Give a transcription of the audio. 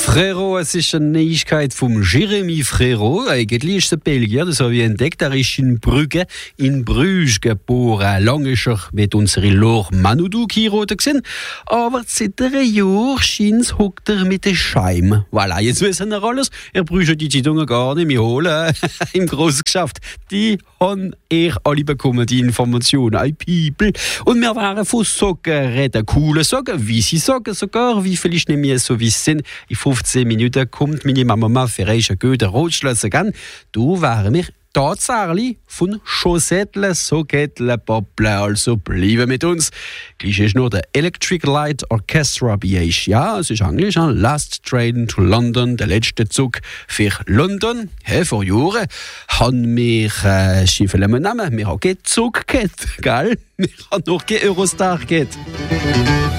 Frérot, es ist eine Neuigkeit vom Jérémy Frérot. Eigentlich ist er Belgier, das habe ich entdeckt. Er ist in Brügge, in Bruges geboren. Lange ist er mit unserer Laure Manoudou geheiratet gewesen. Aber seit 3 Jahren scheint hockt er mit dem Scheim. Voilà, jetzt wissen wir alles. Er braucht die Zeitungen gar nicht mehr holen. Im grossen Geschäft. Die haben alle bekommen, die Informationen. Ein People. Und wir waren von Socken reden. Coole Socken, weisse Socken sogar, wie vielleicht nicht mehr so wie es sind. In 15 Minuten kommt meine Mama für einen guten Rotschlösser an. Du wären wir tatsächlich von Chaussettlen, Socketteln, Poppeln. Also bleiben mit uns. Gleich ist noch der Electric Light Orchestra BH. Ja, es ist Englisch. Last Train to London, der letzte Zug für London. Vor Jahren haben wir Schiffel im Namen. Wir haben keinen Zug gehabt, gell? Wir haben noch keinen Eurostar gehabt.